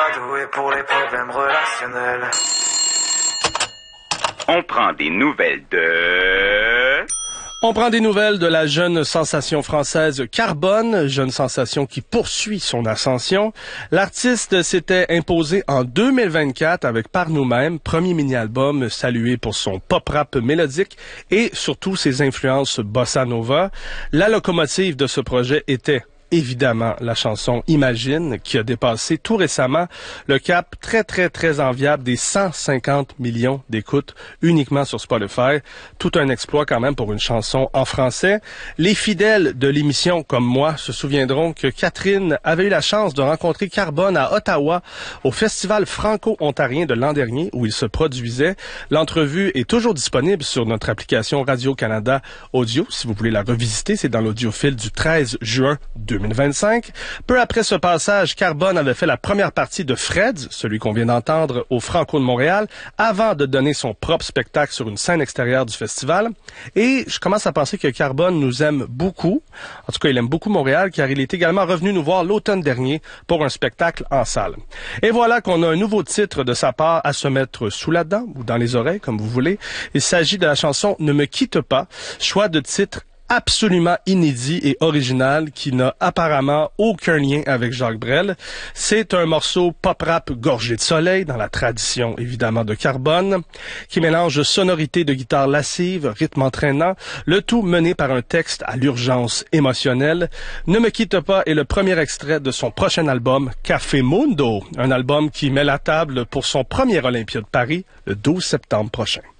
pas doué pour les problèmes relationnels. On prend des nouvelles de... On prend des nouvelles de la jeune sensation française Carbone, jeune sensation qui poursuit son ascension. L'artiste s'était imposé en 2024 avec Par nous-mêmes, premier mini-album salué pour son pop-rap mélodique et surtout ses influences bossa nova. La locomotive de ce projet était évidemment la chanson Imagine, qui a dépassé tout récemment le cap très enviable des 150 millions d'écoutes uniquement sur Spotify. Tout un exploit quand même pour une chanson en français. Les fidèles de l'émission comme moi se souviendront que Catherine avait eu la chance de rencontrer Carbone à Ottawa au Festival franco-ontarien de l'an dernier où il se produisait. L'entrevue est toujours disponible sur notre application Radio-Canada Audio. Si vous voulez la revisiter, c'est dans l'audiophile du 13 juin 2025. Peu après ce passage, Carbone avait fait la première partie de Fred's, celui qu'on vient d'entendre au Franco de Montréal, avant de donner son propre spectacle sur une scène extérieure du festival. Et je commence à penser que Carbone nous aime beaucoup. En tout cas, il aime beaucoup Montréal, car il est également revenu nous voir l'automne dernier pour un spectacle en salle. Et voilà qu'on a un nouveau titre de sa part à se mettre sous la dent, ou dans les oreilles, comme vous voulez. Il s'agit de la chanson Ne me quitte pas, choix de titre absolument inédit et original qui n'a apparemment aucun lien avec Jacques Brel. C'est un morceau pop-rap gorgé de soleil dans la tradition évidemment de Carbone qui mélange sonorité de guitare lascive, rythme entraînant, le tout mené par un texte à l'urgence émotionnelle. Ne me quitte pas est le premier extrait de son prochain album Café Mundo, un album qui met la table pour son premier Olympia de Paris le 12 septembre prochain.